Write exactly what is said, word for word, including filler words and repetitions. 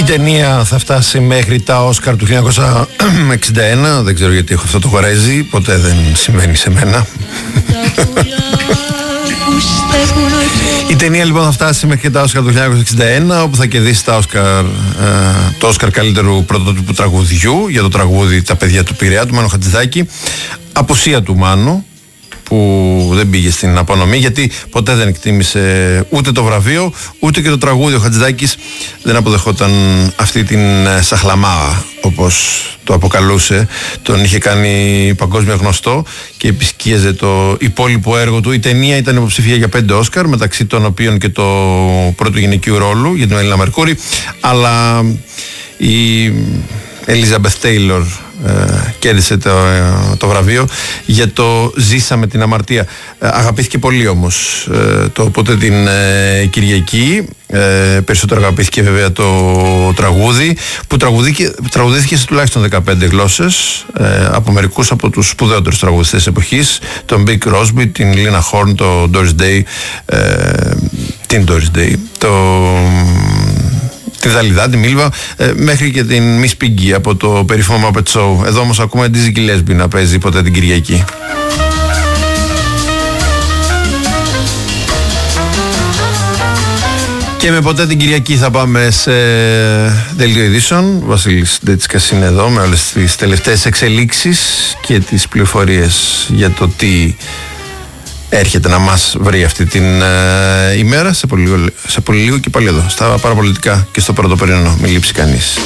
Η ταινία θα φτάσει μέχρι τα Όσκαρ του χίλια εννιακόσια εξήντα ένα. Δεν ξέρω γιατί έχω αυτό το γορέζι. Ποτέ δεν συμβαίνει σε μένα. Η ταινία λοιπόν θα φτάσει μέχρι τα Όσκαρ του χίλια εννιακόσια εξήντα ένα, όπου θα κερδίσει τα Όσκαρ, ε, το Όσκαρ καλύτερου πρωτότυπου τραγουδιού για το τραγούδι «Τα παιδιά του Πειραιά» του Μάνου Χατζηδάκη. Απουσία του Μάνου, που δεν πήγε στην απονομή, γιατί ποτέ δεν εκτίμησε ούτε το βραβείο ούτε και το τραγούδι. Ο Χατζηδάκης δεν αποδεχόταν αυτή την σαχλαμά, όπως το αποκαλούσε. Τον είχε κάνει παγκόσμια γνωστό και επισκίαζε το υπόλοιπο έργο του. Η ταινία ήταν υποψήφια για πέντε Όσκαρ, μεταξύ των οποίων και το πρώτου γυναικείου ρόλου για την Έλληνα Μερκούρη, αλλά η Ελίζαμπεθ Τέιλορ Ε, κέρδισε το, ε, το βραβείο για το «Ζήσαμε την αμαρτία». Ε, αγαπήθηκε πολύ όμως ε, το οπότε την ε, Κυριακή. Ε, περισσότερο αγαπήθηκε βέβαια το τραγούδι, που τραγουδήθηκε, τραγουδήθηκε σε τουλάχιστον δεκαπέντε γλώσσες ε, από μερικούς από τους σπουδαίωτερους τραγουδιστές της εποχής, τον Bing Crosby, την Lina Horne, τον Doris Day, ε, την Doris Day, το τη Δαλιδά, τη Μίλβα, ε, μέχρι και την Miss Piggy από το περίφημο Muppet Show. Εδώ όμως ακούμε Dizzy Gillespie να παίζει ποτέ την Κυριακή. Και με ποτέ την Κυριακή θα πάμε σε δελτίο ειδήσεων. Ο Βασίλης Ντέτσικας είναι εδώ με όλες τις τελευταίες εξελίξεις και τις πληροφορίες για το τι έρχεται να μας βρει αυτή την ε, ημέρα. Σε πολύ, σε πολύ λίγο και πάλι εδώ στα παραπολιτικά και στο πρωτοπερινό. Μην λείψει κανείς.